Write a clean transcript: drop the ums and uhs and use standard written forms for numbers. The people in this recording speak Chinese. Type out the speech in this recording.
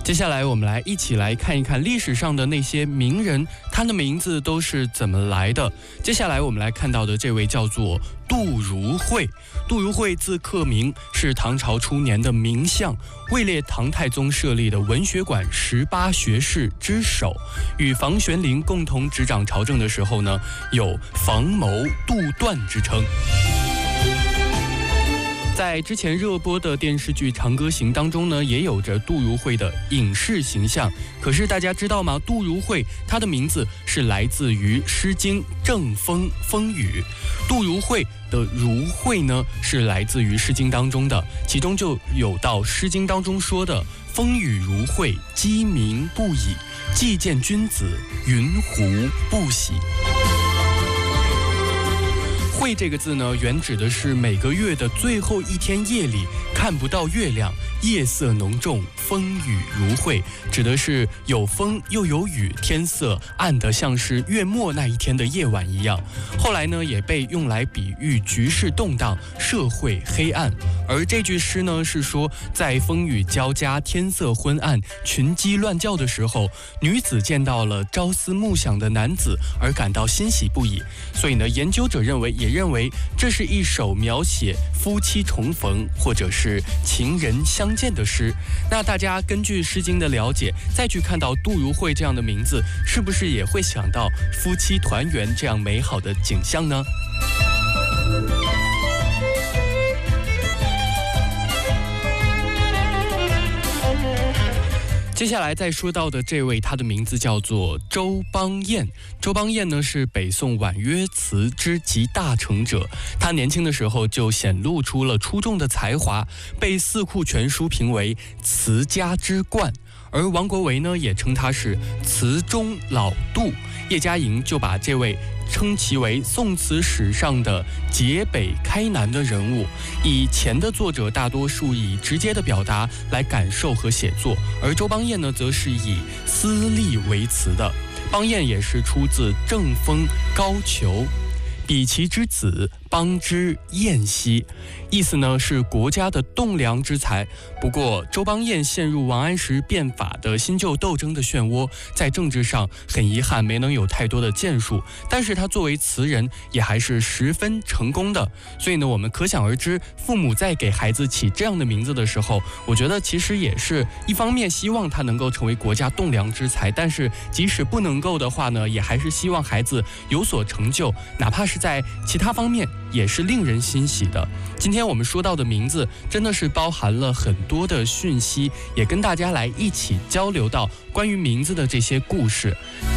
接下来我们一起来看一看历史上的那些名人，他的名字都是怎么来的。接下来我们来看到的这位叫做杜如晦。杜如晦字克明，是唐朝初年的名相，位列唐太宗设立的文学馆18学士之首。与房玄龄共同执掌朝政的时候呢，有房谋杜断之称。在之前热播的电视剧《长歌行》当中呢，也有着杜如晦的影视形象。可是大家知道吗？杜如晦他的名字是来自于《诗经·正风·风雨》。杜如晦的如晦呢，是来自于《诗经》当中的，其中就有到《诗经》当中说的“风雨如晦，鸡鸣不已，既见君子，云胡不喜”。晦这个字呢，原指的是每个月的最后一天夜里看不到月亮，夜色浓重，风雨如晦，指的是有风又有雨，天色暗得像是月末那一天的夜晚一样。后来呢，也被用来比喻局势动荡，社会黑暗。而这句诗呢，是说在风雨交加，天色昏暗，群鸡乱叫的时候，女子见到了朝思暮想的男子而感到欣喜不已。所以呢，研究者认为这是一首描写夫妻重逢或者是情人相见的诗。那大家根据《诗经》的了解，再去看到杜如晦这样的名字，是不是也会想到夫妻团圆这样美好的景象呢？接下来再说到的这位，他的名字叫做周邦彦。周邦彦呢，是北宋婉约词之集大成者。他年轻的时候就显露出了出众的才华，被《四库全书》评为词家之冠。而王国维呢，也称他是词中老杜。叶嘉莹就把这位称其为宋词史上的解北开南的人物。以前的作者大多数以直接的表达来感受和写作，而周邦彦呢，则是以思丽为词的。邦彦也是出自正风高俅，比其之子，邦之彦兮，意思呢是国家的栋梁之才。不过周邦彦陷入王安石变法的新旧斗争的漩涡，在政治上很遗憾没能有太多的建树，但是他作为词人也还是十分成功的。所以呢，我们可想而知，父母在给孩子起这样的名字的时候，我觉得其实也是一方面希望他能够成为国家栋梁之才，但是即使不能够的话呢，也还是希望孩子有所成就，哪怕是在其他方面也是令人欣喜的。今天我们说到的名字真的是包含了很多的讯息，也跟大家来一起交流到关于名字的这些故事。